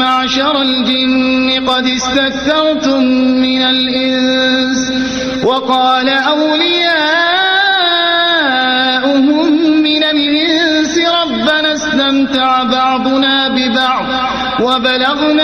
معشر الجن قد استكثرتم من الإنس وقال أولياؤهم من الإنس ربنا استمتع بعضنا ببعض وبلغنا